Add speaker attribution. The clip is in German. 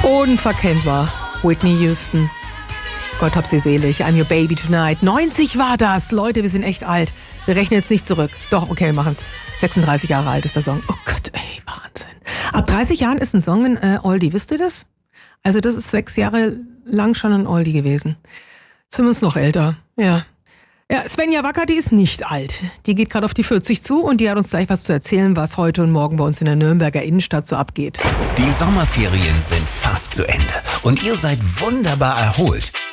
Speaker 1: Unverkennbar. Whitney Houston. Gott hab sie selig. I'm your baby tonight. 90 war das. Leute, wir sind echt alt. Wir rechnen jetzt nicht zurück. Doch, okay, wir machen's. 36 Jahre alt ist der Song. Oh Gott, ey, Wahnsinn. Ab 30 Jahren ist ein Song ein Oldie. Wisst ihr das? Also das ist 6 Jahre lang schon ein Oldie gewesen. Sind wir uns noch älter. Ja. Ja, Svenja Wacker, die ist nicht alt. Die geht gerade auf die 40 zu und die hat uns gleich was zu erzählen, was heute und morgen bei uns in der Nürnberger Innenstadt so abgeht.
Speaker 2: Die Sommerferien sind fast zu Ende und ihr seid wunderbar erholt.